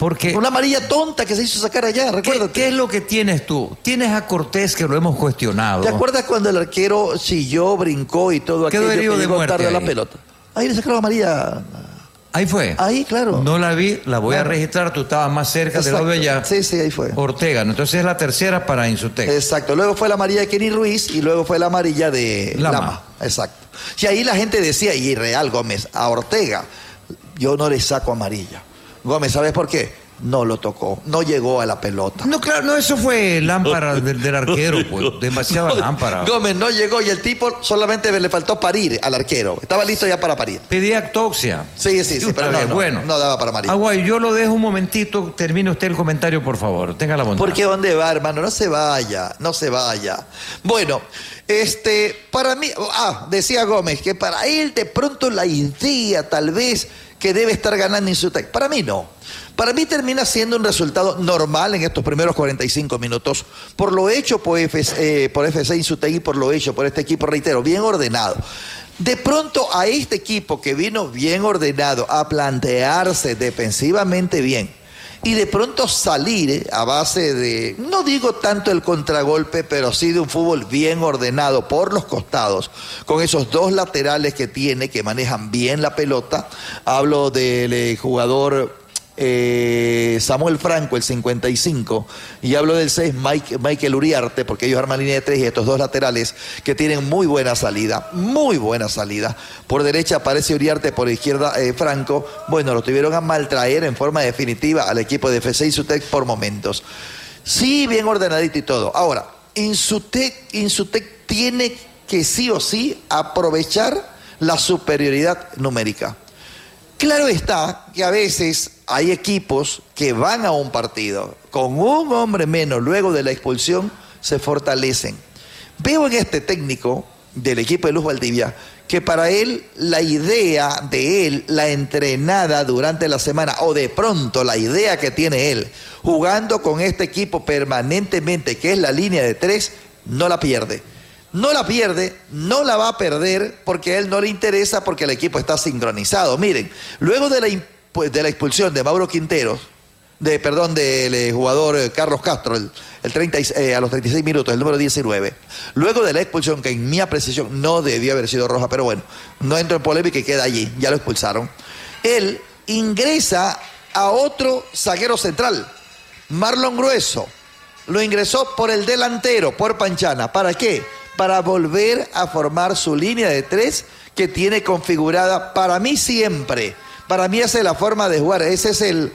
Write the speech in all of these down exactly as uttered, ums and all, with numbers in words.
Porque una amarilla tonta que se hizo sacar allá, recuérdate. ¿Qué, ¿Qué es lo que tienes tú? Tienes a Cortés, que lo hemos cuestionado. ¿Te acuerdas cuando el arquero chilló, brincó y todo aquello que llegó tarde a la pelota? Ahí le sacaron amarilla. Ahí fue. Ahí, claro. No la vi, la voy claro. a registrar, tú estabas más cerca de la bella. Sí, sí, ahí fue. Ortega, entonces es la tercera para Insutec. Exacto, luego fue la amarilla de Kenny Ruiz y luego fue la amarilla de Lama. Lama. Exacto. Y ahí la gente decía, y Real Gómez, a Ortega, yo no le saco amarilla. Gómez, ¿sabes por qué? No lo tocó, no llegó a la pelota. No, claro, no, eso fue lámpara del, del arquero, pues, demasiada lámpara. Gómez no llegó y el tipo solamente le faltó parir al arquero. Estaba listo ya para parir. Pedía autopsia. Sí, sí, sí, pero no, no, bueno. no daba para parir. Aguay, yo lo dejo un momentito, termine usted el comentario, por favor. Tenga la bondad. ¿Por qué dónde va, hermano? No se vaya, no se vaya. Bueno, este, para mí, ah, decía Gómez que para él de pronto la idea tal vez que debe estar ganando Insutec. Para mí no. Para mí termina siendo un resultado normal en estos primeros cuarenta y cinco minutos, por lo hecho por, F C, eh, por F C Insutec y por lo hecho por este equipo, reitero, bien ordenado. De pronto a este equipo que vino bien ordenado a plantearse defensivamente bien y de pronto salir a base de, no digo tanto el contragolpe, pero sí de un fútbol bien ordenado por los costados, con esos dos laterales que tiene, que manejan bien la pelota. Hablo del eh, jugador eh, Samuel Franco, el cincuenta y cinco, y hablo del seis, Mike, Michael Uriarte, porque ellos arman línea de tres y estos dos laterales que tienen muy buena salida, muy buena salida. Por derecha aparece Uriarte, por izquierda eh, Franco. Bueno, lo tuvieron a maltraer en forma definitiva al equipo de F C Insutec por momentos. Sí, bien ordenadito y todo. Ahora, Insutec, Insutec tiene que sí o sí aprovechar la superioridad numérica. Claro está que a veces hay equipos que van a un partido con un hombre menos luego de la expulsión, se fortalecen. Veo en este técnico del equipo de Luz Valdivia que para él la idea de él, la entrenada durante la semana o de pronto la idea que tiene él jugando con este equipo permanentemente, que es la línea de tres, no la pierde. No la pierde, no la va a perder porque a él no le interesa, porque el equipo está sincronizado. Miren, luego de la, de la expulsión de Mauro Quinteros, de, perdón, del eh, jugador eh, Carlos Castro, el, el treinta, eh, a los treinta y seis minutos, el número diecinueve, luego de la expulsión, que en mi apreciación no debió haber sido roja, pero bueno, no entro en polémica y queda allí, ya lo expulsaron, él ingresa a otro zaguero central, Marlon Grueso, lo ingresó por el delantero, por Panchana. ¿Para qué? Para volver a formar su línea de tres que tiene configurada para mí siempre. Para mí esa es la forma de jugar, esa es el,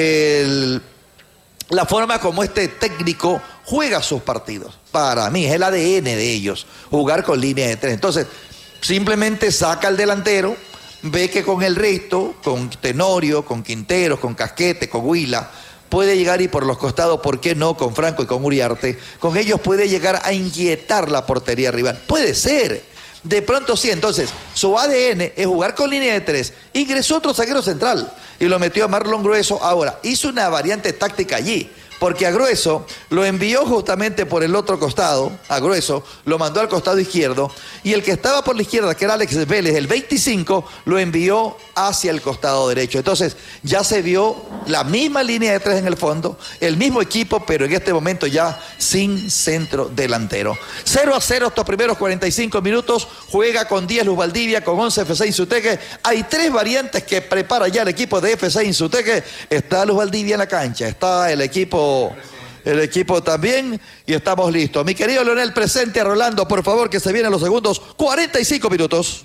el, la forma como este técnico juega sus partidos. Para mí es el A D N de ellos, jugar con línea de tres. Entonces, simplemente saca al delantero, ve que con el resto, con Tenorio, con Quinteros, con Casquete, con Huila, puede llegar, y por los costados, ¿por qué no? Con Franco y con Uriarte, con ellos puede llegar a inquietar la portería rival. Puede ser, de pronto sí. Entonces, su A D N es jugar con línea de tres. Ingresó otro zaguero central y lo metió a Marlon Grueso. Ahora, hizo una variante táctica allí, porque a Grueso lo envió justamente por el otro costado, a Grueso lo mandó al costado izquierdo, y el que estaba por la izquierda, que era Alex Vélez, el veinticinco, lo envió hacia el costado derecho. Entonces ya se vio la misma línea de tres en el fondo, el mismo equipo, pero en este momento ya sin centro delantero. cero a cero estos primeros cuarenta y cinco minutos, juega con diez Luz Valdivia, con once F C Insutec. Hay tres variantes que prepara ya el equipo de F C Insutec. Está Luz Valdivia en la cancha, está el equipo el equipo también, y estamos listos. Mi querido Leonel, presente a Rolando, por favor, que se vienen los segundos cuarenta y cinco minutos.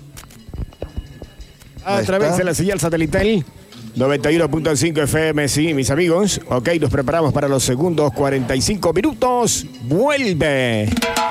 A través de la señal satelital noventa y uno punto cinco F M, sí, mis amigos. Ok, nos preparamos para los segundos cuarenta y cinco minutos. Vuelve